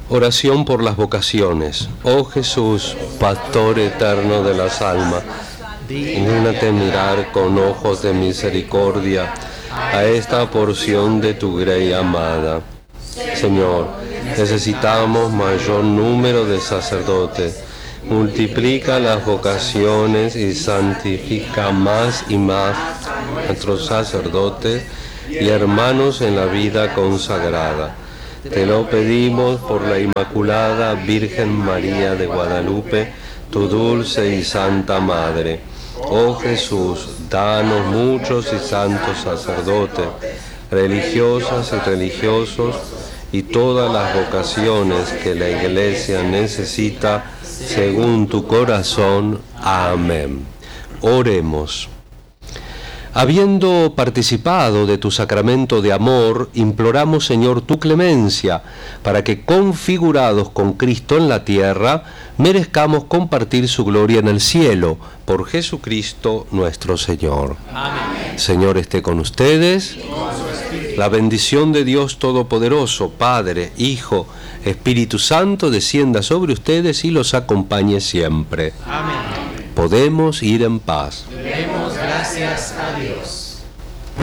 Oración por las vocaciones. Oh Jesús, Pastor eterno de las almas, dignate mirar con ojos de misericordia a esta porción de tu grey amada. Señor, necesitamos mayor número de sacerdotes. Multiplica las vocaciones y santifica más y más a nuestros sacerdotes y hermanos en la vida consagrada. Te lo pedimos por la Inmaculada Virgen María de Guadalupe, tu dulce y santa Madre. Oh Jesús, danos muchos y santos sacerdotes, religiosas y religiosos, y todas las vocaciones que la Iglesia necesita, según tu corazón. Amén. Oremos. Habiendo participado de tu sacramento de amor, imploramos, Señor, tu clemencia, para que, configurados con Cristo en la tierra, merezcamos compartir su gloria en el cielo, por Jesucristo nuestro Señor. Amén. Señor, esté con ustedes. La bendición de Dios Todopoderoso, Padre, Hijo, Espíritu Santo, descienda sobre ustedes y los acompañe siempre. Amén. Podemos ir en paz. Demos gracias a Dios.